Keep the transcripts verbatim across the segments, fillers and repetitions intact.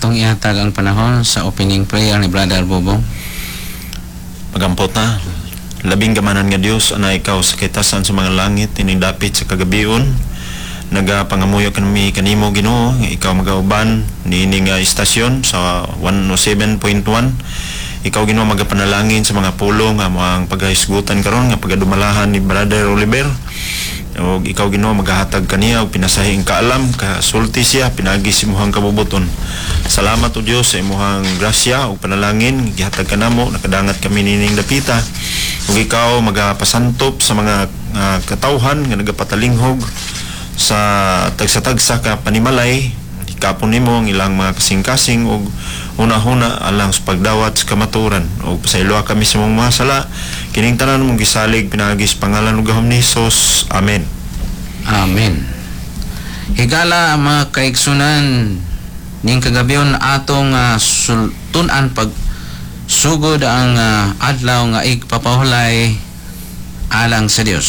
atong ihatag ang panahon sa opening prayer ni Brother Bobong. Magampot na. Labing gamanan nga Dios ana ikaw sa kitasan sa mga langit tinindapit sa kagabion. Nagapangamuyo kami kanimo Ginoo, ikaw magauban niini nga istasyon sa one oh seven point one. Ikaw Ginoo magapanalangin sa mga pulong nga ang paghisgutan karon nga pagadumalahan ni Brother Oliver. O ikaw Ginoo magahatag kaniya og pinasahing kaalam kasulti siya pinagi si imong kabubuton. Salamat o Dios sa imong grasya ug panalangin gihatag kanamo nakadangat kami nining dapita. Ug ikaw magapasantop sa mga uh, katawhan nga nagapatalinghog sa tagsa-tagsa ka panimalay. Ikapon nimo ang ilang mga kasing-kasing ug una-una alang sa pagdawat sa kamaturan ug pasayloa kami sa imong mga sala kining tanan mong gisalig pinagi sa pangalan ug gahom ni Hesus. Amen. Amen. Higala mga kaigsunan ning kagabion atong uh, sultunan pag sugod ang uh, adlaw nga igpapahulay alang sa Dios.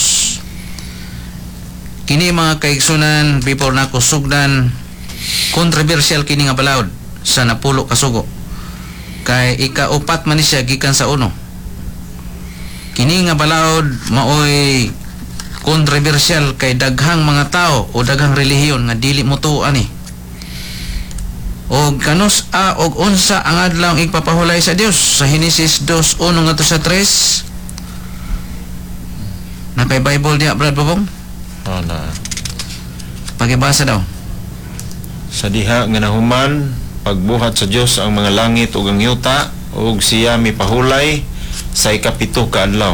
Kini mga kaigsunan before nako sugdan kontrobersyal kini nga balaod sa napulo ka sugo kay ikaupat man ni siya gikan sa uno. Kini nga balaod maoy kontrobersyal kay daghang mga tao o daghang relihiyon nga dili motuan ni. Og kanus a og unsa ang adlaw igpapahulay sa Dios sa Henesis two one ngadto sa three. Napay Bible diya Brad Bobong? Oh, na. Pagibasa daw. Sa diha nga nahuman pagbuhat sa Dios ang mga langit ug ang yuta ug siya mipahulay sa ikapito ka adlaw.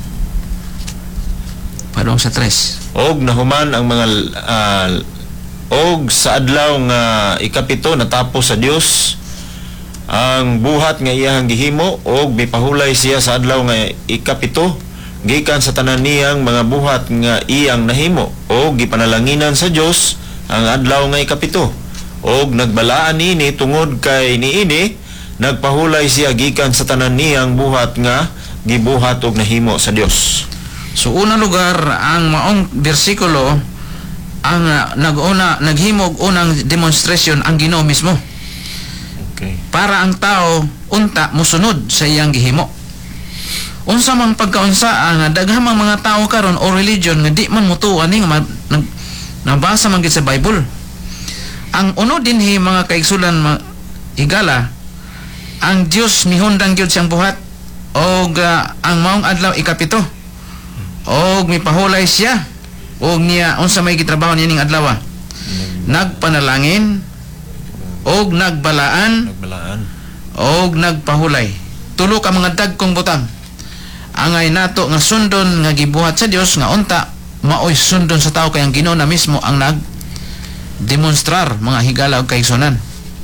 Padong sa three. Og nahuman ang mga uh, og sa adlaw nga ikapito natapos sa Dios ang buhat nga iyang gihimo og mipahulay siya sa adlaw nga ikapito gikan sa tanan niyang mga buhat nga iyang nahimo og gipanalanginan sa Dios ang adlaw nga ikapito og nagbalaan niini tungod kay niini nagpahulay siya gikan sa tanan niyang buhat nga gibuhat og nahimo sa Dios. So unang lugar ang maong bersikulo ang uh, nag-una naghimog unang demonstration ang Ginoo mismo. Okay. Para ang tao unta musunod sa iyang gihimo. Unsa man pagkaunsa ang daghang mga tao karon o religion nga di man mutuan ni nga nag, nabasa man gid sa Bible. Ang uno dinhi mga kaigsulan ma, higala ang Dios mihundang gyud siyang buhat og uh, ang maong adlaw ikapito og mipahulay siya og niya unsa may gitrabaho nining adlaw nagpanalangin og nagbalaan Nagbalaan og nagpahulay tulo ka mga dagkong butang angay nato nga sundon nga gibuhat sa Dios nga unta maoy sundon sa tao kay ang Ginoo na mismo ang nag demonstrar mga higala og kaigsunan.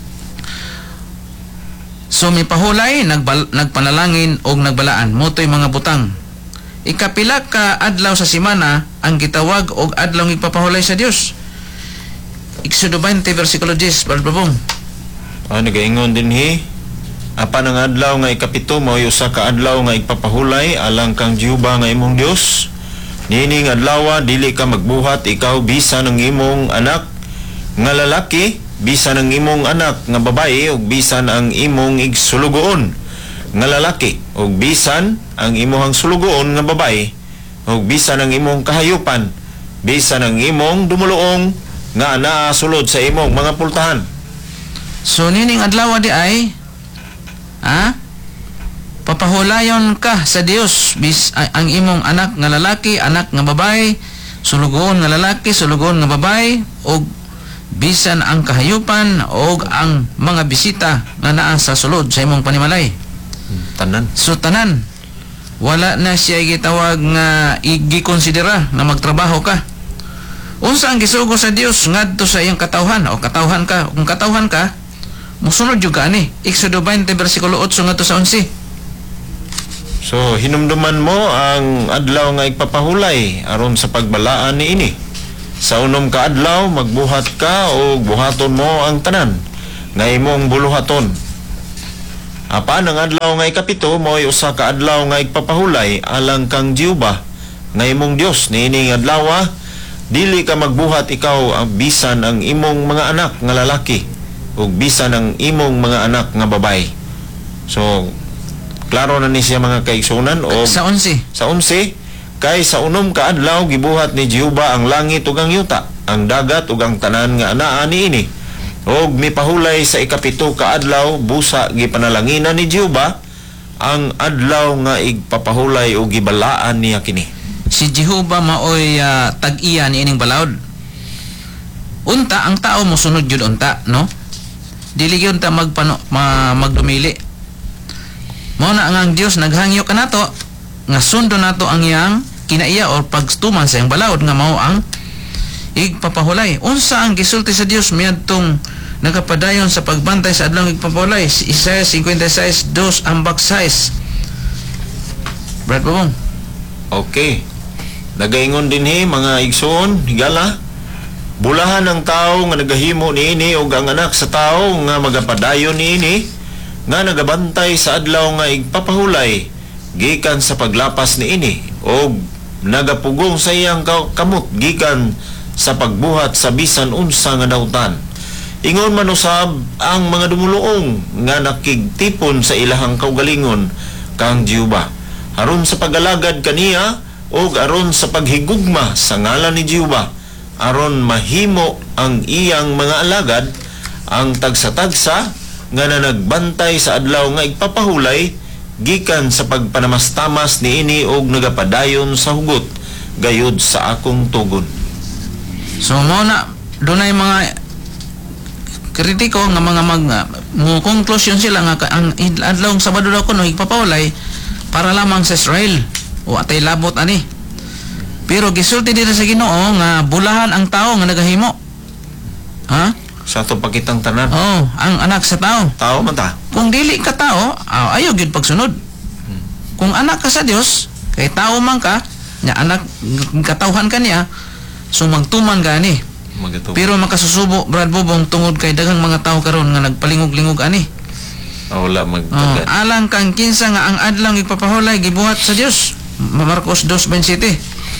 So mipahulay nagbal, nagpanalangin og nagbalaan motoy mga butang. Ikapila ka adlaw sa semana ang gitawag og adlaw ng ipapahulay sa Dios. Exodo twenty versikulo ten Barbabong. Ah, nagaingon din hi apan ang adlaw nga ikapito mao usa ka adlaw nga igpapahulay alang kang Jehova nga imong Dios. Nining adlaw dili ka magbuhat ikaw bisan ng imong anak nga lalaki, bisan ang imong anak nga babae ug bisan ang imong igsulugoon nga lalaki ug bisan ang imong sulugoon nga babae ug bisan ang imong kahayupan bisan ang imong dumuluong nga anaa sulod sa imong mga pultahan. So nining adlaw di ay ha papahulayon ka sa Dios bis ay, ang imong anak nga lalaki, anak nga babae, sulugoon nga lalaki, sulugoon nga babae ug bisan ang kahayupan ug ang mga bisita nga naa sa sulod sa imong panimalay. Tanan. So tanan wala na siya gitawag nga igikonsidera na magtrabaho ka. Unsa ang gisugo sa Dios ngadto sa iyang katawhan o katawhan ka kung katawhan ka musunod jud ka ani. Exodo twenty versikulo eight ngadto sa eleven. So hinumduman mo ang adlaw nga igpapahulay aron sa pagbalaan niini. Sa unom ka adlaw magbuhat ka o buhaton mo ang tanan nga imong buluhaton. Apan ang adlaw nga ikapito mo'y usa ka adlaw nga igpapahulay alang kang Jehova nga imong Dios. Niining adlaw dili ka magbuhat ikaw ang bisan ang imong mga anak nga lalaki ug bisan ang imong mga anak nga babay. So klaro na ni siya mga kaigsunan o Sa onse. sa unse kay sa unom ka adlaw gibuhat ni Jehova ang langit ug ang yuta, ang dagat ug ang tanan nga anaa niini. Og mipahulay sa ikapito ka adlaw busa gipanalangina ni Jehova ang adlaw nga igpapahulay o gibalaan niya kini. Si Jehova maoy uh, tag-iya ni ining balaod. Unta ang tao mo sunod jud unta, no? Dili gyud ta magpano ma, magdumili. Mao na nga ang Dios naghangyo kanato nga sundo nato ang iyang kinaiya or pagtuman sa iyang balaod nga mao ang igpapahulay. Unsa ang gisulti sa Dios miadtong nagapadayon sa pagbantay sa adlaw igpapahulay? Si Isaiah fifty-six two ambak sais. Brad Bobong. Okay. Nagaingon din hi mga igsoon, higala. Bulahan ang tao nga nagahimo niini ug ang anak sa tao nga magapadayon niini nga nagabantay sa adlaw nga igpapahulay gikan sa paglapas niini ug nagapugong sa iyang ka- kamot gikan sa pagbuhat sa bisan unsa nga dautan. Ingon man usab ang mga dumuluong nga nakigtipon sa ilahang kaugalingon kang Jehova aron sa pag-alagad kaniya ug aron sa paghigugma sa ngalan ni Jehova aron mahimo ang iyang mga alagad ang tagsa-tagsa nga na nagbantay sa adlaw nga igpapahulay gikan sa pagpanamastamas niini og nagapadayon sa hugot gayud sa akong tugon. So mao na dunay mga kritiko nga mga mag mo conclusion sila nga ka- ang adlaw Sabado daw kuno igpapahulay para lamang sa Israel o atay labot ani. Pero gisulti dito sa Ginoo nga bulahan ang tao nga nagahimo. Ha? Sa ato pakitang tanan. Oh, ang anak sa tao. Tao man ta. Kung dili ka tao, ah, ayaw gyud pagsunod. Kung anak ka sa Dios, kay tao man ka, nya anak ng katawhan ka niya, so magtuman ka ni. Magato. Pero makasusubo Brad Bobong tungod kay daghang mga tao karon nga nagpalingog-lingog ani. Ah, wala Oh, magtagad. alang kang kinsa nga ang adlaw igpapahulay gibuhat sa Dios. Marcos two twenty-seven.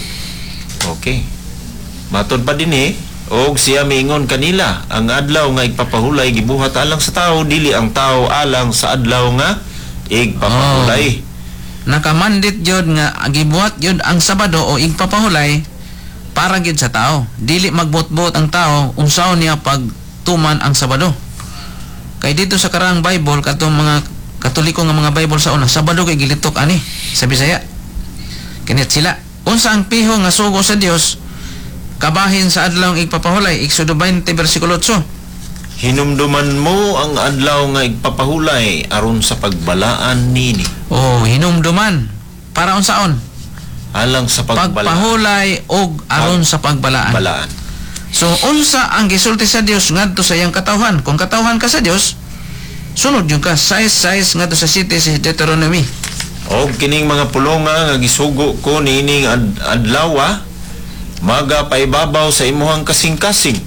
Okay. Matod pa din eh, og siya miingon kanila, ang adlaw nga igpapahulay gibuhat alang sa tao, dili ang tao alang sa adlaw nga igpapahulay. Nakamandit jud nga gibuhat jud ang Sabado o igpapahulay para gyud sa tao. Dili magbot-bot ang tao unsaon niya pagtuman ang Sabado. Kay dito sa karang Bible katong mga Katoliko nga mga Bible sa una, Sabado kay gilitok ani sa Bisaya. Kinit sila. Unsa ang piho nga sugo sa Dios kabahin sa adlaw ng igpapahulay? Exodo twenty bersikulo eight. Hinumduman mo ang adlaw nga igpapahulay aron sa pagbalaan nini. Oh, hinumduman para unsaon? Alang sa pagbalaan. Pagpahulay og aron sa pagbalaan. Balaan. So unsa ang gisulti sa Dios ngadto sa iyang katawhan? Kung katawhan ka sa Dios, sunod yung ka size size ngadto sa city sa Deuteronomy. Og kining mga pulonga nga gisugo ko nining ad- adlaw maga paibabaw sa imuhang kasing-kasing.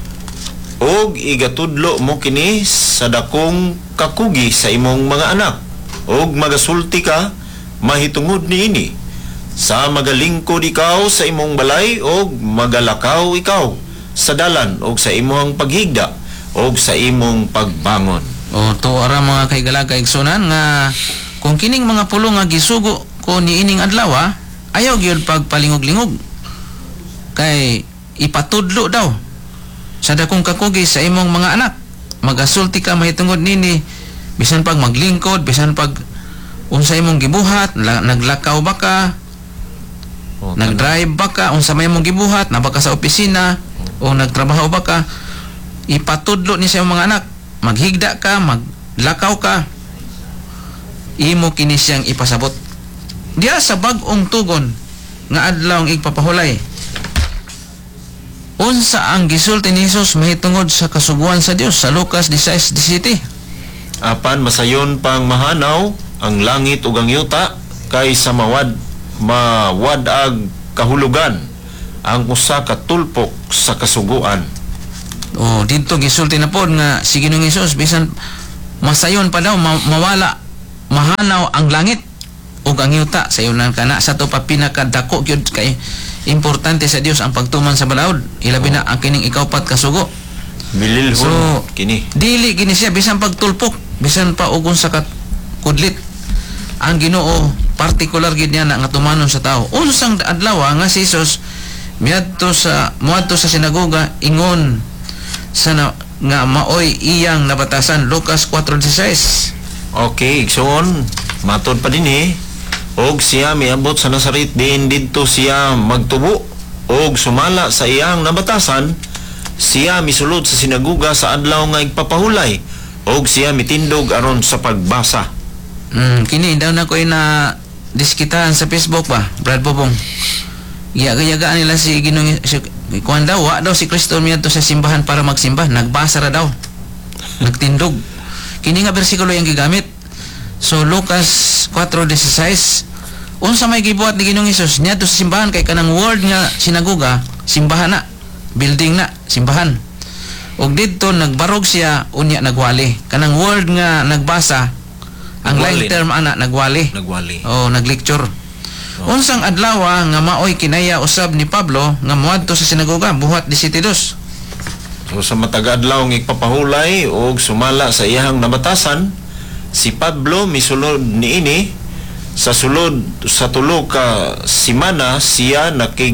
Og igatudlo mo kini sa dakong kakugi sa imong mga anak. Og magasulti ka mahitungod niini. Sa magalingkod ikaw sa imong balay og magalakaw ikaw sa dalan og sa imong paghigda og sa imong pagbangon. O to ara mga kaigala kaigsunan nga kung kining mga pulo nga gisugo ko niining adlaw ah, ayaw gyud pagpalingog-lingog. Kay ipatudlo daw sa dakong kakugi sa imong mga anak. Magasulti ka mahitungod nini bisan pag maglingkod, bisan pag unsa imong gibuhat, la, naglakaw ba ka, O, nagdrive ba ka, unsa may imong gibuhat, na ba ka sa opisina o nagtrabaho ba ka, ipatudlo ni sa imong mga anak. Maghigda ka, maglakaw ka, imo kini siyang ipasabot. Diya sa bag-ong tugon nga adlaw ang igpapahulay. Unsa ang gisulti ni Jesus mahitungod sa kasuguan sa Dios sa Lucas sixteen seventeen? apan masayon pang mahanaw ang langit ug ang yuta kaysa mawad mawadag kahulugan ang usa ka tulpok sa kasuguan. O dito gisulti na pod nga si Ginoong Hesus bisan masayon pa daw ma- mawala mahanaw ang langit ug ang yuta sa yunan kana sa to pa pinakadako gyud kay importante sa Dios ang pagtuman sa balaod ilabi na ang kining ikaupat kasugo. Bililhon So, kini. dili gini siya bisan pagtulpok, bisan pa ugon sa kat kudlit. Ang Ginoo particular gid niya na nga tumanon sa tao. Unsang adlaw nga si Jesus miadto sa muadto sa sinagoga ingon sa na, nga maoy iyang nabatasan, Lucas four sixteen. Okay, igsoon, matod pa din eh. Og siya miabot sa Nazaret din didto siya magtubo. Og sumala sa iyang nabatasan, siya misulod sa sinagoga sa adlaw nga igpapahulay. Og siya mitindog aron sa pagbasa. Mm, kini daw na ko na diskitahan sa Facebook ba, Brad Bobong. Yaga-yagaan nila si Ginong si, kuan daw, wa daw si Kristo miadto sa simbahan para magsimba, nagbasa ra daw. Nagtindog. Kini nga bersikulo yang gigamit. So Lucas four sixteen, unsa may gibuhat ni Ginoong Hesus niadto sa simbahan kay kanang word nga sinagoga, simbahan na, building na, simbahan. Og didto nagbarog siya unya nagwali. Kanang word nga nagbasa, ang Nagwali. lain term ana nagwali. Nagwali. Oh, naglecture. Oh. Unsang adlaw nga maoy kinaya usab ni Pablo nga moadto sa sinagoga buhat twelve. So sa matag adlaw nga igpapahulay og sumala sa iyang nabatasan, si Pablo misulod niini sa sulod sa tulo ka simana siya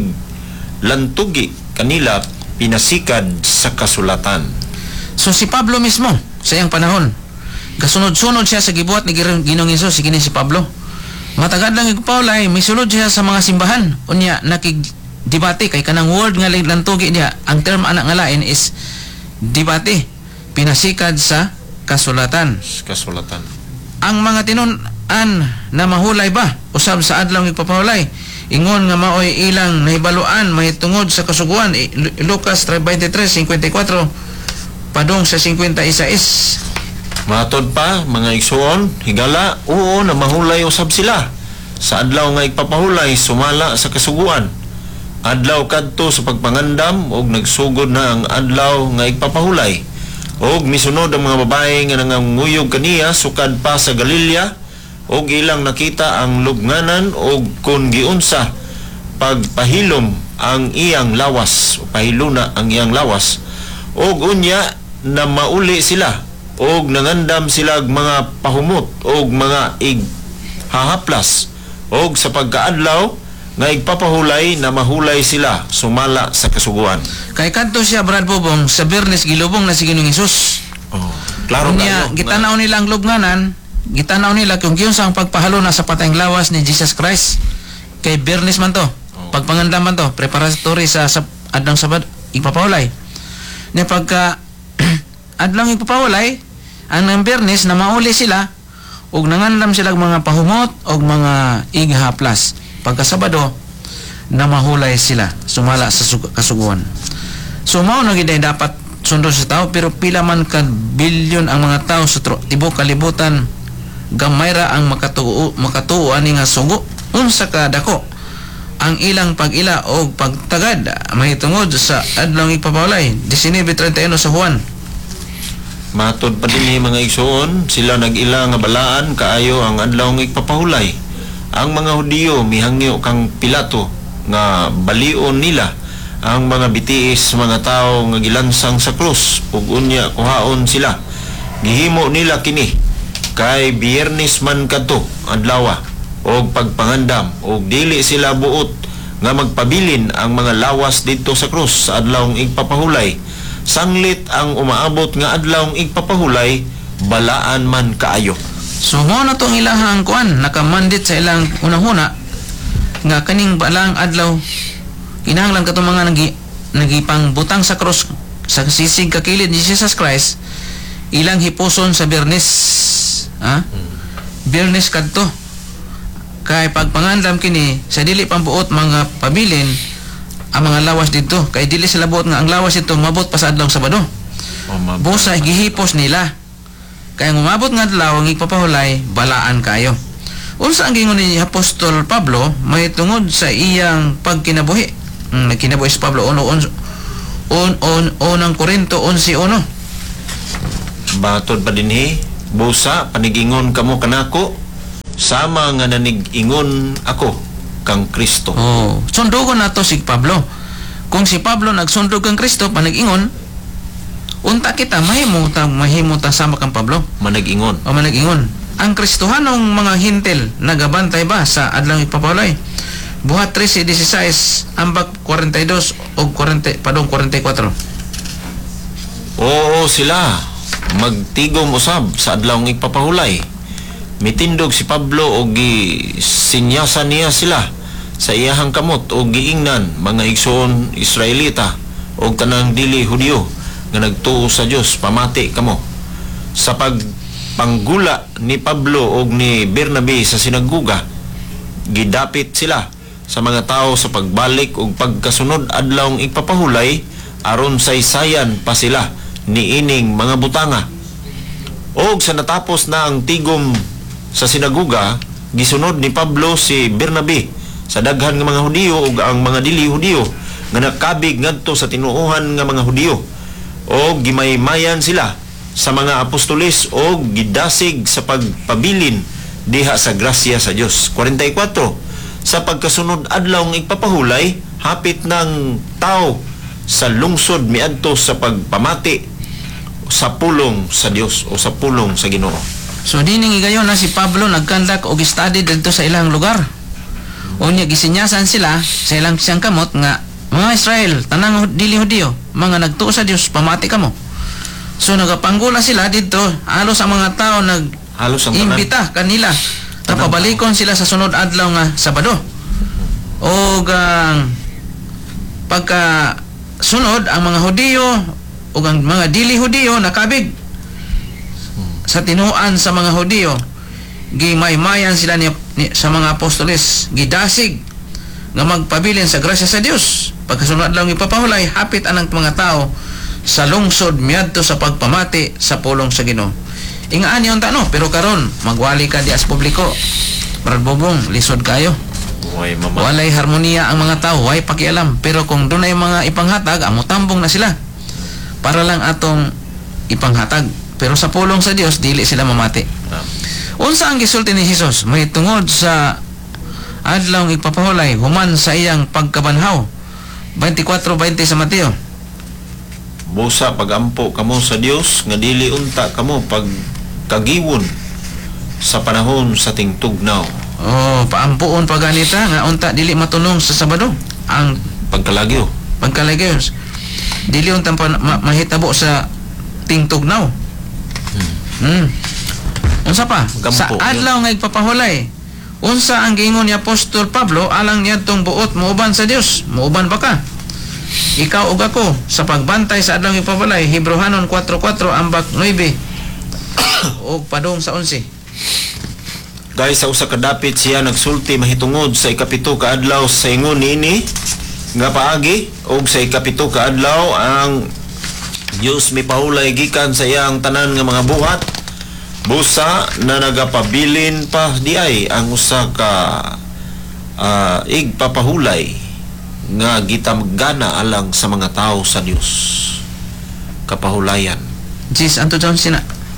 nakiglantugi kanila pinasikad sa kasulatan. So si Pablo mismo sa iyang panahon gasunod-sunod siya sa gibuhat ni Ginoong Hesus, si kini si Pablo. Matagad lang igpaulay, misulod siya sa mga simbahan. Unya nakigdebate kay kanang word nga lantugi niya, ang term anak nga lain is debate, pinasikad sa kasulatan. Kasulatan. Ang mga tinun-an na mahulay ba usab sa adlaw ng igpapahulay, ingon nga maoy ilang nahibaluan mahitungod sa kasuguan. I- Lu- Lucas three twenty-three fifty-four padung sa fifty-one. Matod pa, mga igsuon, higala, oo na mahulay usab sila. Sa adlaw nga igpapahulay, sumala sa kasuguan. Adlaw kadto sa pagpangandam, og nagsugod na ang adlaw nga igpapahulay. Og misunod ang mga babae nga nanganguyog kaniya, sukad pa sa Galilea, og ilang nakita ang lubnganan, og kun giunsa, pagpahilom ang iyang lawas, o pahiluna ang iyang lawas, og unya na mauli sila, og nangandam sila og mga pahumot og mga ig hahaplas, og sa pagkaadlaw nga igpapahulay na mahulay sila sumala sa kasuguan. Kay kadto siya Brad Bobong sa Bernes gilubong na si Ginoong Hesus. Oh, klaro Unya kayo, gitanaw nila ang lubnganan, gitanaw nila kung giunsa ang pagpahalo na sa patayng lawas ni Jesus Christ. Kay Bernes man to, pagpangandam man to, preparatory sa, sa adlang Sabad igpapahulay. Ni pagka adlang igpapahulay, ang ng Bernes na mauli sila ug nangandam sila og mga pahumot og mga ighaplas. Pagka Sabado na mahulay sila sumala sa sug- kasuguan. So mao na gid ay dapat sundon sa tao, pero pila man ka bilyon ang mga tao sa tro- tibok kalibutan, gamay ra ang makatuo makatuo ani nga sugo. Unsa ka dako ang ilang pag-ila o pagtagad mahitungod sa adlaw igpapahulay nineteen thirty-one sa Juan. Matod pa din mga igsuon, sila nag-ila nga balaan kaayo ang adlaw nga igpapahulay. Ang mga Hudiyo mihangyo kang Pilato nga balion nila ang mga bitiis mga tao nga gilansang sa krus, ug unya kuhaon sila. Gihimo nila kini kay Biyernes man kadto adlaw og pagpangandam, og dili sila buot nga magpabilin ang mga lawas didto sa krus sa adlaw ng igpapahulay. Sanglit ang umaabot nga adlaw ng igpapahulay, balaan man kaayo. So mo na tong ilahang kuan nakamandit sa ilang unang-una nga kaning balang adlaw kinahanglan katong mga nagi nagipang butang sa cross sa sisig kakilid ni Jesus Christ, ilang hipuson sa Biyernes, ha? Biyernes kadto. Kay pagpangandam kini sa dili pambuot mga pabilin ang mga lawas dito, kay dili sila buot nga ang lawas dito mabot pa sa adlaw Sabado. O, mab- Busa gihipos nila. Kaya umabot nga adlaw ang igpapahulay, balaan kayo. Unsa ang gingon ni Apostol Pablo mahitungod sa iyang pagkinabuhi? Hmm, nagkinabuhi si Pablo uno on on on unang Korinto eleven one. Batod pa dinhi, busa panigingon kamo kanako, sama nga nanig-ingon ako kang Kristo. Oh, sundugon nato si Pablo. Kung si Pablo nagsundog kang Kristo panag-ingon, unta kita mahimo ta mahimo ta sama kang Pablo Manag-ingon. o manag-ingon. Ang Kristohanong mga hintil nagabantay ba sa adlaw ipapawlay? Buhat thirteen sixteen ambak forty-two o forty padong forty-four. Oo sila. Magtigom usab sa adlawng ipapahulay. Mitindog si Pablo og gisinyasan niya sila sa iyahang kamot o giingnan mga igsoon Israelita o tanang dili Hudyo nga nagtuo sa Dios pamati kamo. Sa pagpanggula ni Pablo o ni Bernabe sa sinaguga, gidapit sila sa mga tao sa pagbalik o pagkasunod adlawng ipapahulay aron saysayan pa sila niining mga butanga. Og sa natapos na ang tigom sa sinaguga, gisunod ni Pablo si Bernabe sa daghan nga mga Hudyo ug ang mga dili Hudyo nga nakabig ngadto sa tinuohan nga mga Hudyo, og gimaymayan sila sa mga apostoles og gidasig sa pagpabilin diha sa grasya sa Dios. forty-four Sa pagkasunod adlaw ng ipapahulay, hapit ng tao sa lungsod miadto sa pagpamati sa pulong sa Dios o sa pulong sa Ginoo. So dining igayon na si Pablo nagkandak og study dito sa ilang lugar. Unya gisinyasan sila sa ilang siyang kamot nga mga Israel, tanang dili Hudyo, mga nagtuo sa Dios, pamati kamo. So nagapanggula sila dito, halos ang mga tao nag Halos ang tanan. imbita kanila na Tanan. pabalikon sila sa sunod adlaw nga Sabado. O ang pagka sunod ang mga Hudyo o ang mga dili Hudyo nakabig sa tinuan sa mga Hudyo, gimaymayan sila ni, ni, sa mga apostoles, gidasig nga magpabilin sa grasya sa Dios. Pagkasunod adlaw ipapahulay, hapit anang mga tao sa lungsod miadto sa pagpamati sa pulong sa Ginoo. Ingaan yon tano, pero karon magwali ka di as publiko. Brad Bobong, lisod kayo. Uy, mama. Walay harmonia ang mga tao, way pakialam. Pero kung doon ay mga ipanghatag, amo tambong na sila. Para lang atong ipanghatag. Pero sa pulong sa Dios, dili sila mamati. Ah. Unsa ang gisulti ni Jesus? May tungod sa adlaw ng ipapahulay, human sa iyang pagkabanhaw. twenty-four twenty sa Mateo. Busa pagampo kamo sa Dios nga dili unta kamo pag kagiwon sa panahon sa tingtugnaw. Oh, paampuon paganita nga unta dili matulong sa Sabado. Ang Pagkalagyo. pagkaligayos. Dili unta pa ma- mahitabo sa tingtugnaw. Hmm. Unsa pa? Gampo, Sa adlaw nga ipapahulay, unsa ang giingon ni Apostol Pablo alang niadtong buot muuban sa Dios? Muuban ba ka? Ikaw ug ako sa pagbantay sa adlaw nga ipapahulay, Hebrehanon four four ambak nine ug padung sa eleven. Guys, sa usa ka dapit siya nagsulti mahitungod sa ikapito ka adlaw sa ingon niini nga paagi og sa ikapito ka adlaw ang Dios mipahulay gikan sa iyang tanan nga mga buhat. Busa na nagapabilin pa diay ang usa ka uh, igpapahulay nga gitamgana alang sa mga tao sa Dios. Kapahulayan. Jis anto daw sina.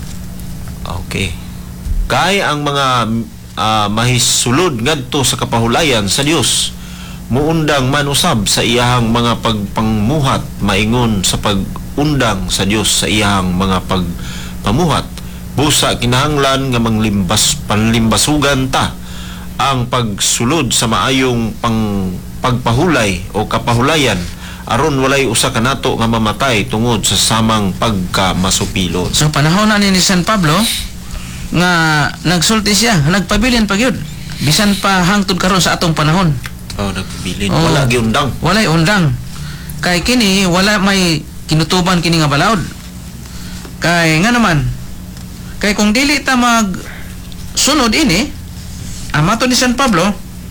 Okay. Kay ang mga uh, mahisulod ngadto sa kapahulayan sa Dios muundang man usab sa iyahang mga pagpangmuhat maingon sa pag-undang sa Dios sa iyahang mga pagpamuhat. Busa kinahanglan nga manglimbas panlimbasugan ta ang pagsulod sa maayong pang pagpahulay o kapahulayan aron walay usa ka nato nga mamatay tungod sa samang pagkamasupilon. So panahon na ni San Pablo nga nagsulti siya, nagpabilin pa gyud. Bisan pa hangtod karon sa atong panahon. Oh, nagpabilin. Oh. Wala giundang. Walay undang. Kay kini wala may kinutuban kini nga balaod. Kay nga naman, kay kung dili ta mag sunod ini, amato ni San Pablo,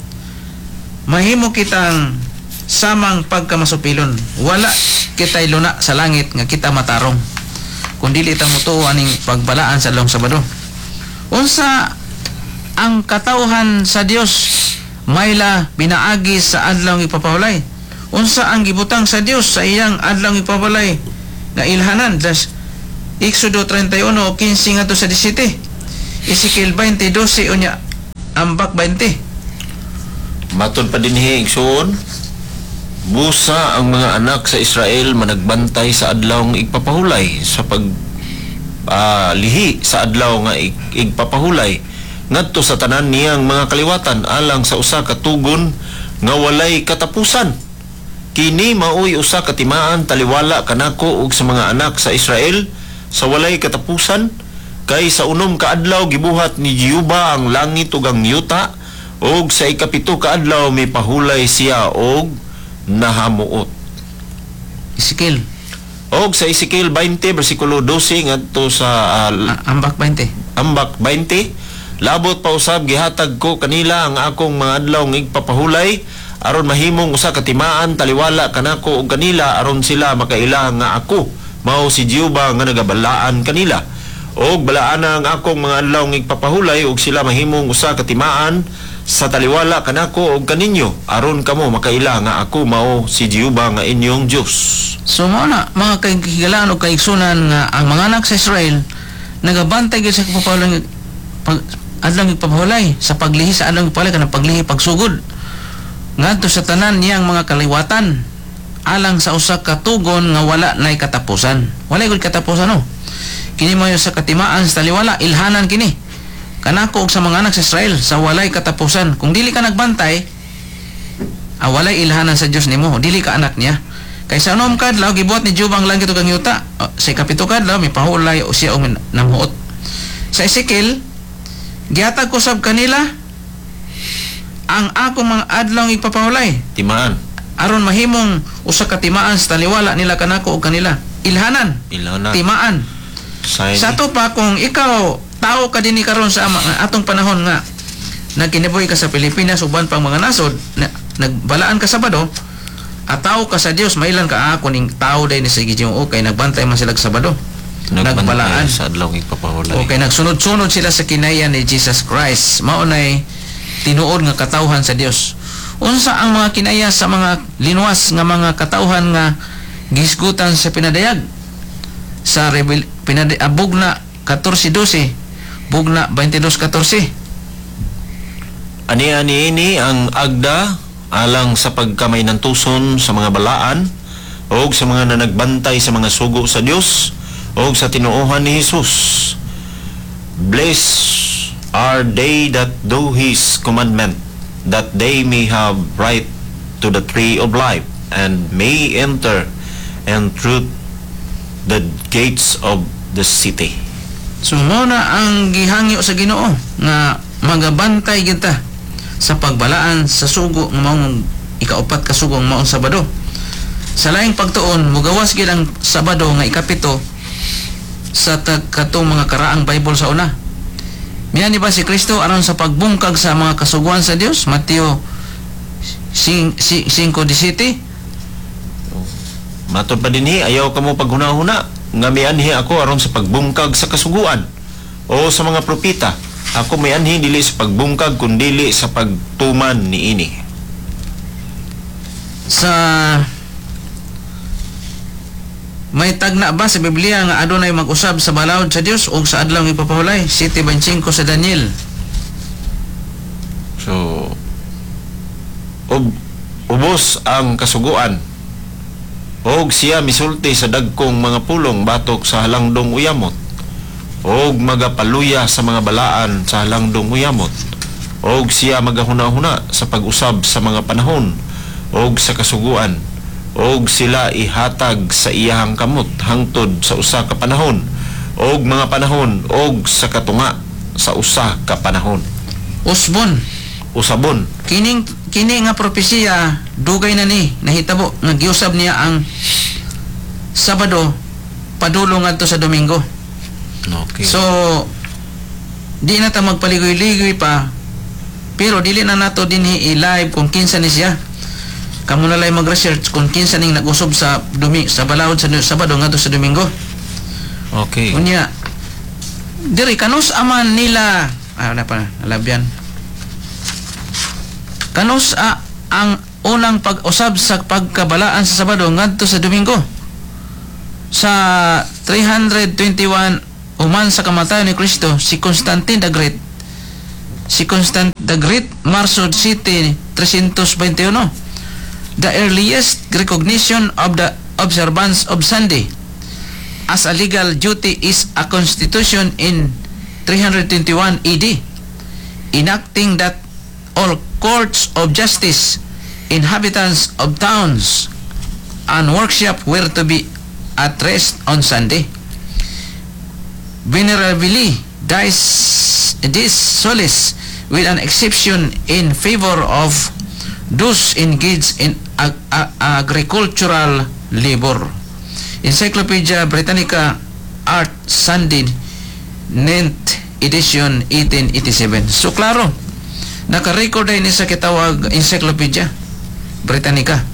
mahimo kitang samang pagkamasupilon. Wala kitay luna sa langit nga kita matarong. Kung dili ta mutuo aning pagbalaan sa long Sabado. Unsa ang katawhan sa Dios mayla binaagi sa adlaw ng ipapahulay? Unsa ang gibutang sa Dios sa iyang adlaw ng ipapahulay nga ilhanan? Das Exodo thirty-one fifteen ngadto sa seventeen. Ezekiel twenty twelve unya ambak twenty. Matod pa dinhi igsoon Busa ang mga anak sa Israel managbantay sa adlaw nga igpapahulay sa pag ah, lihi sa adlaw nga ig, igpapahulay ngadto sa tanan niyang mga kaliwatan alang sa usa ka tugon nga walay katapusan. Kini maoy usa ka timaan taliwala kanako ug sa mga anak sa Israel sa walay katapusan kay sa unom ka adlaw gibuhat ni Jehova ang langit ug ang yuta ug sa ikapito ka adlaw may pahulay siya og nahamuot. Ezekiel, Og sa Ezekiel twenty bersikulo twelve ngadto sa uh, ah, ambak twenty. ambak twenty, labot pa usab gihatag ko kanila ang akong mga adlaw nga igpapahulay aron mahimong usa ka timaan taliwala kanako ug kanila aron sila makaila nga ako mao si Jehova nga nagabalaan kanila. Og balaana ang akong mga adlaw nga igpapahulay ug sila mahimong usa ka timaan sa taliwala kanako ug kaninyo aron kamo makaila nga ako mao si Jehova nga inyong Dios. So mao na mga kahigalaan o kaigsunan nga ang mga anak sa Israel nagabantay gyud sa pagpapahulay pag adlaw igpapahulay sa paglihi sa adlaw igpapahulay kanang paglihi pagsugod ngadto sa tanan niyang mga kaliwatan alang sa usa ka tugon nga wala nay katapusan. Wala gyud katapusan no. Kini mo sa katimaan sa taliwala ilhanan kini kanako og sa mga anak sa Israel sa walay katapusan. Kung dili ka nagbantay, ah, walay ilhanan sa Dios nimo, dili ka anak niya. Kaysa unom kadlaw gibuhat ni Jehova ang langit ug ang yuta, oh, sa kapito kadlaw may pahulay o siya og namuot. Sa Ezekiel, gihatag ko sab kanila ang akong mga adlaw nga ipapahulay Timaan. aron mahimong usa ka timaan sa taliwala nila kanako og kanila. Ilhanan, Ilana. timaan. Sign. Sa to pa kung ikaw tao ka dinhi karon sa mga atong panahon nga nagkinabuhi ka sa Pilipinas uban pang mga nasod na, nagbalaan ka Sabado at tao ka sa Dios mailan ka ako ning tao day ni sige Ginoo kay nagbantay man sila Sabado nagbalaan sa adlaw nga igpapahulay. okay nagsunod-sunod sila sa kinaya ni Jesus Christ mao nay tinuod nga katawhan sa Dios. Unsa ang mga kinaya sa mga linwas nga mga katawhan nga gisgutan sa pinadayag sa rebel pinadi abog na fourteen twelve bugna twenty-two fourteen. Ani-ani ini ang agda alang sa pagkamay ng tuson sa mga balaan o sa mga nanagbantay sa mga sugo sa Dios o sa tinuohan ni Jesus. Blessed are they that do His commandment, that they may have right to the tree of life and may enter and through the gates of the city. So mao na ang gihangyo sa Ginoo nga magabantay kita sa pagbalaan sa sugo nga maong ikaupat ka sugo nga maong Sabado. Sa laing pagtuon mugawas gid ang Sabado nga ikapito sa katong mga karaang Bible sa una. Miyan ni ba si Kristo aron sa pagbungkag sa mga kasuguan sa Dios? Mateo five seventeen. Matod pa dinhi ayaw kamo paghuna-huna nga mianhi ako aron sa pagbungkag sa kasuguan o sa mga propeta. Ako mianhi dili sa pagbungkag kundi sa pagtuman niini. Sa may tagna ba sa Biblia nga adunay mag-usab sa balawod sa Dios o sa adlaw nga ipapahulay? seven twenty-five sa Daniel. So ub ubos ang kasuguan og siya misulti sa dagkong mga pulong batok sa halangdong uyamot og magapaluya sa mga balaan sa halangdong uyamot og siya magahuna-huna sa pag-usab sa mga panahon og sa kasuguan og sila ihatag sa iyahang kamot hangtod sa usa ka panahon og mga panahon og sa katunga sa usa ka panahon. Usbon. Usabon. Kining kini nga propesiya dugay na ni nahitabo nga giusab niya ang Sabado padulong ngadto sa Domingo. Okay. So di na ta magpaligoy-ligoy pa pero dili na nato dinhi i-live kung kinsa ni siya. Kamo na lay mag-research kung kinsa ning nag-usob sa dumi sa balawod sa Sabado ngadto sa Domingo. Okay. Unya diri kanus aman nila ah na pa nalabyan. Kanus a, ang unang pag-usab sa pagkabalaan sa Sabado ngadto sa Domingo. Sa three twenty-one human sa kamatayon ni Kristo si Constantine the Great. Si Constantine the Great Marso City three twenty-one. the earliest recognition of the observance of Sunday as a legal duty is a constitution in three twenty-one A D, enacting that all courts of justice, inhabitants of towns, and workshop were to be at rest on Sunday. Venerably dies this solace with an exception in favor of those engaged in ag- ag- agricultural labor. Encyclopedia Britannica Art Sunday, ninth edition, eighteen eighty-seven. So klaro, naka-record ay ni sa kitawag Encyclopedia Britannica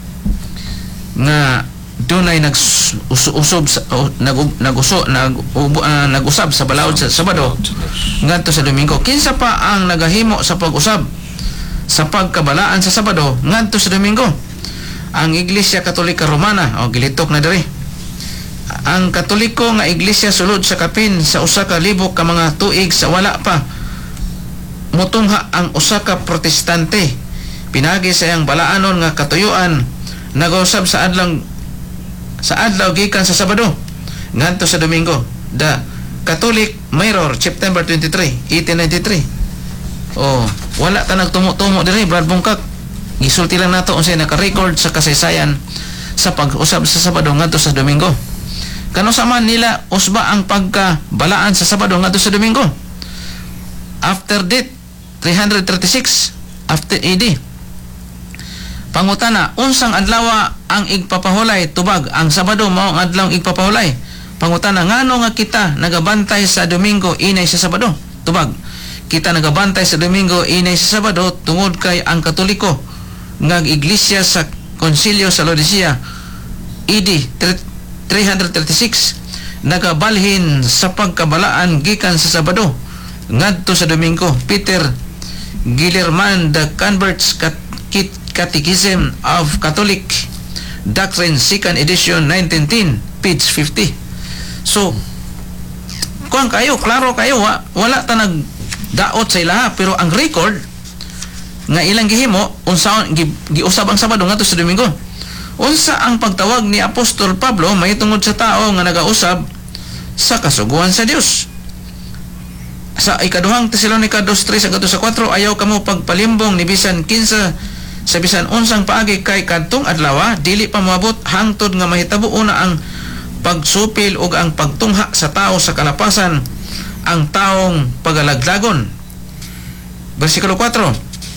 nga dunay nag-usob sa uh, nag naguso nag uh, nag-usab sa balaod sa Sabado ngadto sa Domingo. Kinsa pa ang nagahimo sa pag-usab sa pagkabalaan sa Sabado ngadto sa Domingo? Ang Iglesia Katolika Romana, o gilitok na diri. Ang Katoliko nga iglesia sulod sa kapin sa usa ka libo ka mga tuig sa wala pa motungha ang usa ka protestante pinagi sa iyang balaanon nga katuyuan nag-usab sa adlaw sa adlaw gikan sa Sabado ngadto sa Domingo. The Catholic Mirror, September twenty-third, eighteen ninety-three. Oh, wala ta nagtumo-tumo diri, Brad Bungkak. Gisulti lang nato unsay naka-record sa kasaysayan sa pag-usab sa Sabado ngadto sa Domingo. Kano sa man nila usba ang pagkabalaan sa Sabado ngadto sa Domingo? After date three thirty-six after A D. Pangutana, unsang adlaw ang igpapahulay tubag ang Sabado mao ang adlaw igpapahulay? Pangutana, ngano nga kita nagabantay sa Domingo inay sa Sabado? Tubag, kita nagabantay sa Domingo inay sa Sabado tungod kay ang Katoliko nga iglesia sa Konsilyo sa Laodicea A D three thirty-six nagabalhin sa pagkabalaan gikan sa Sabado ngadto sa Domingo. Peter Gillerman, The Convert's Catechism of Catholic Doctrine, second edition, nineteen ten, page fifty. So kuan kayo, klaro kayo, wa, wala ta nagdaot sa ilaha, pero ang record nga ilang gihimo unsaon gi, giusab ang Sabado ngadto sa Domingo. Unsa ang pagtawag ni Apostol Pablo may tungod sa tao nga nagausab sa kasuguan sa Dios. Sa ikaduhang Tesalonica two three hanggang sa four, ayaw kamo pagpalimbong ni bisan kinsa sa bisan unsang paagi kay kadtong adlaw dili pa moabot hangtod nga mahitabo una ang pagsupil ug ang pagtungha sa tao sa kalapasan, ang taong pagalaglagon. Bersikulo four,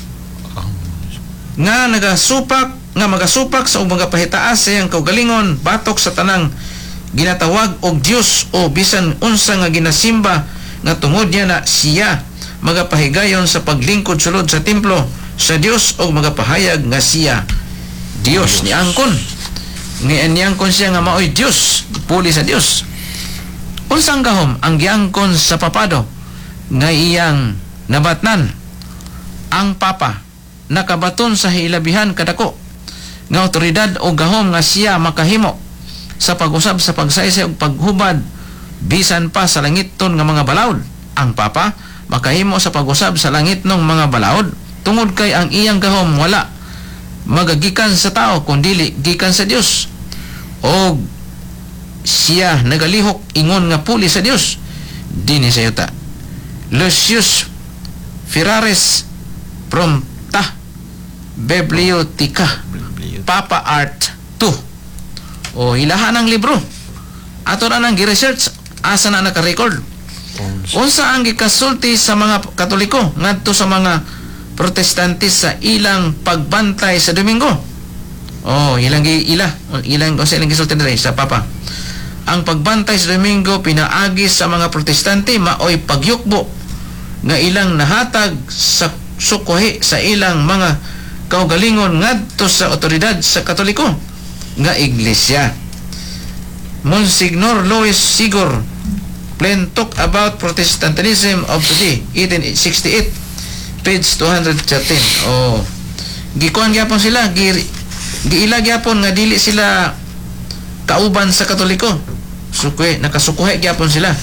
nga nagasupak nga magasupak sa mga pahitaas sa iyang kaugalingon batok sa tanang ginatawag og Dios o bisan unsa nga ginasimba nga tungod niya na siya magapahigayon sa paglingkod sulod sa templo sa Dios o magapahayag nga siya Dios ni angkon ngayon niangkon siya nga maoy Dios puli sa Dios. Unsang gahom ang giangkon sa papado nga iyang nabatnan? Ang papa nakabaton sa hilabihan kadako nga otoridad o gahom nga siya makahimo sa pag-usab sa pagsaysay ug paghubad bisan pa sa langiton nga mga balaod. Ang papa makahimo sa pag-usab sa langit ng mga balaod tungod kay ang iyang gahom wala magagikan sa tao kundili gikan sa Dios, o siya nagalihok ingon nga puli sa Dios dinhi sa yuta. Lucius Ferraris from Ta Biblioteca Papa Art two. O ilahan ang libro ato na nang gi-research asa na naka-record unsa ang gikasulti sa mga Katoliko ngadto sa mga Protestante sa ilang pagbantay sa Domingo. Oh, ilang ila ilang o sa ilang gisulti diri sa Papa. Ang pagbantay sa Domingo pinaagi sa mga Protestante maoy pagyukbo nga ilang nahatag sa sukuhi sa ilang mga kaugalingon ngadto sa otoridad sa Katoliko nga iglesia. Monsignor Louis Sigor Plain Talk About Protestantism of Today, eighteen sixty-eight, page two thirteen. Oh, gikuan gyapon sila, gi giila gyapon nga dili sila kauban sa Katoliko. Sukuhi, nakasukuhi gyapon sila.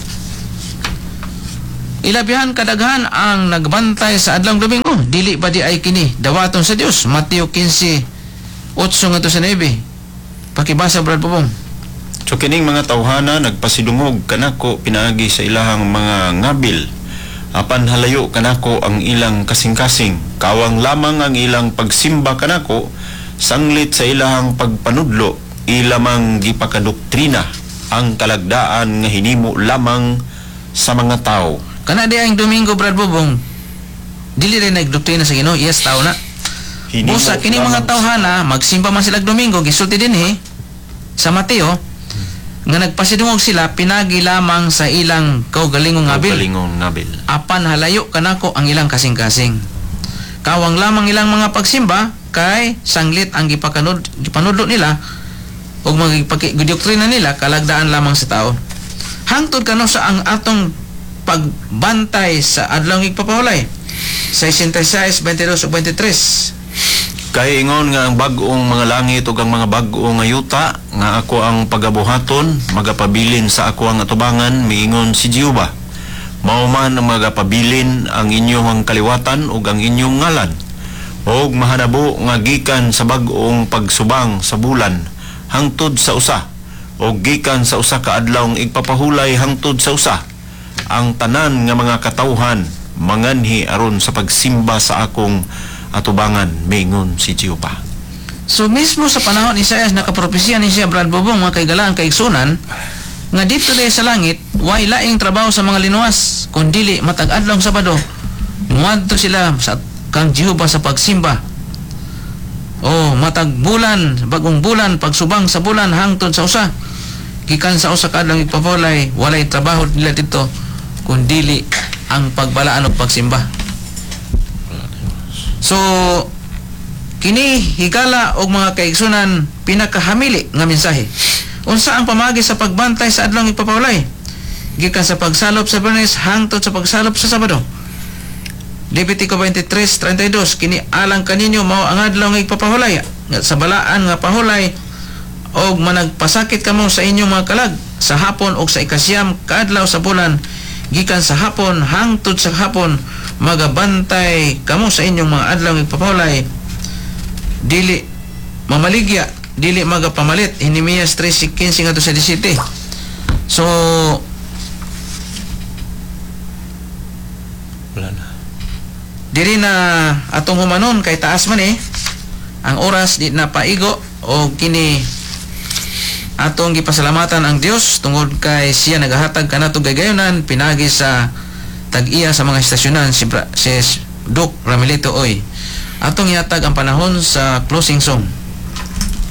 Ilabihan kadaghan ang nagbantay sa adlang Domingo, dili ba di ay kini dawaton sa Dios? Mateo fifteen Otso nga to sa nebe. Pakibasa Brad Bobong. So kining mga tawhana nagpasidungog kanako pinaagi sa ilahang mga ngabil. Apan halayo kanako ang ilang kasing-kasing. Kawang lamang ang ilang pagsimba kanako, sanglit sa ilahang pagpanudlo, ilamang gipakadoktrina ang kalagdaan nga hinimo lamang sa mga tao. Kana di ang Domingo Brad Bobong. Dili rin nagdoktrina sa Ginoo. Yes, tao na. Hinimo Busa kini lamang mga tawhana magsimba man sila Domingo gisulti din eh sa Mateo nga nagpasidungog sila pinagi lamang sa ilang kaugalingong ngabil. Kaugalingong ngabil. Apan halayo kanako ang ilang kasing-kasing. Kawang lamang ilang mga pagsimba kay sanglit ang gipakanud gipanudlo nila ug magpakigdoktrina nila kalagdaan lamang sa tao. Hangtod kano sa ang atong pagbantay sa adlaw ng igpapahulay. sixty-six, twenty-two ug twenty-three. Kay ingon nga ang bag-ong mga langit ug ang mga bag-ong nga yuta nga ako ang pagabuhaton, magapabilin sa ako ang atubangan, miingon si Jehova. Mao man ang magapabilin ang inyong kaliwatan ug ang inyong ngalan. Og mahanabo nga gikan sa bag-ong pagsubang sa bulan hangtod sa usa, og gikan sa usa ka adlaw igpapahulay hangtod sa usa. Ang tanan nga mga katawhan manganhi aron sa pagsimba sa akong atubangan, mingon si Jehova. So mismo sa panahon ni Isaias nakapropesya ni siya Brad Bobong mga kaigalaan kaigsunan nga dito day sa langit way laing trabaho sa mga linuwas kundili matag adlaw Sabado muadto sila sa kang Jehova sa pagsimba. Oh, matag bulan, bagong bulan pagsubang sa bulan hangtod sa usa. Gikan sa usa ka adlaw igpapulay, walay trabaho nila dito kundili ang pagbalaan ug pagsimba. So kini higala og mga kaigsunan pinakahamili nga mensahe. Unsa ang pamagi sa pagbantay sa adlaw ng igpapahulay? Gikan sa pagsalop sa Biyernes hangtod sa pagsalop sa Sabado. Levitico twenty-three thirty-two kini alang kaninyo mao ang adlaw ng igpapahulay nga sa balaan nga pahulay og managpasakit kamo sa inyong mga kalag sa hapon og sa ikasyam kaadlaw sa bulan gikan sa hapon hangtod sa hapon magabantay kamo sa inyong mga adlaw ng igpapahulay dili mamaligya dili magapamalit. Hinimias three fifteen nga to sa seventeen. So Wala na. diri na atong humanon kay taas man eh ang oras di na paigo o kini atong gipasalamatan ang Dios tungod kay siya nagahatag kanato gaygayonan pinagi sa tag-iya sa mga estasyonan si, Bra- si Doc Ramelito Oy. Atong ihatag ang panahon sa closing song.